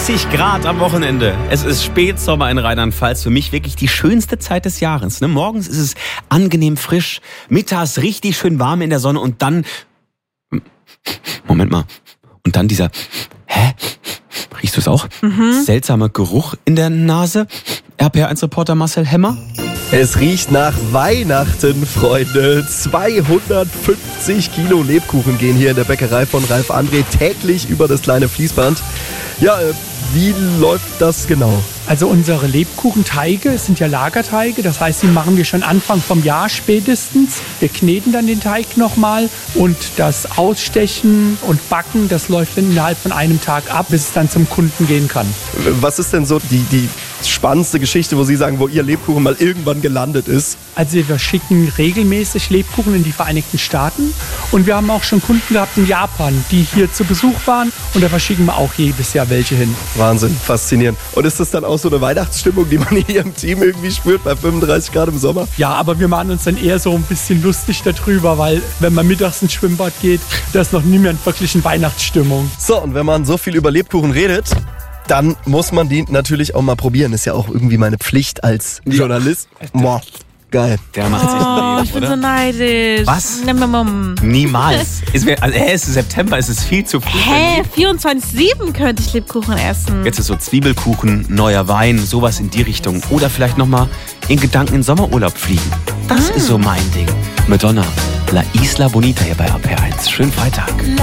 30 Grad am Wochenende. Es ist Spätsommer in Rheinland-Pfalz. Für mich wirklich die schönste Zeit des Jahres. Morgens ist es angenehm frisch, mittags richtig schön warm in der Sonne und dann... Moment mal. Und dann dieser... Riechst du es auch? Seltsamer Geruch in der Nase. RPR1-Reporter Marcel Hemmer. Es riecht nach Weihnachten, Freunde. 250 Kilo Lebkuchen gehen hier in der Bäckerei von Ralf André täglich über das kleine Fließband. Ja, wie läuft das genau? Also unsere Lebkuchenteige sind ja Lagerteige, das heißt, die machen wir schon Anfang vom Jahr spätestens. Wir kneten dann den Teig nochmal und das Ausstechen und Backen, das läuft dann innerhalb von einem Tag ab, bis es dann zum Kunden gehen kann. Was ist denn so die spannendste Geschichte, wo Sie sagen, wo Ihr Lebkuchen mal irgendwann gelandet ist? Also wir schicken regelmäßig Lebkuchen in die Vereinigten Staaten und wir haben auch schon Kunden gehabt in Japan, die hier zu Besuch waren und da verschicken wir auch jedes Jahr welche hin. Wahnsinn, faszinierend. Und ist das dann auch so eine Weihnachtsstimmung, die man hier im Team irgendwie spürt bei 35 Grad im Sommer? Ja, aber wir machen uns dann eher so ein bisschen lustig darüber, weil wenn man mittags ins Schwimmbad geht, da ist noch niemand wirklich in Weihnachtsstimmung. So, und wenn man so viel über Lebkuchen redet, dann muss man die natürlich auch mal probieren. Ist ja auch irgendwie meine Pflicht als Journalist. Boah, geil. Der macht sich ein Leben, ich bin oder? so neidisch. Was? Nimm. Niemals. Es ist September, es ist viel zu früh. Hä? 24/7 könnte ich Lebkuchen essen. Jetzt ist so Zwiebelkuchen, neuer Wein, sowas in die Richtung. Oder vielleicht nochmal in Gedanken in Sommerurlaub fliegen. Das ist so mein Ding. Madonna, La Isla Bonita hier bei RPR1. Schönen Freitag.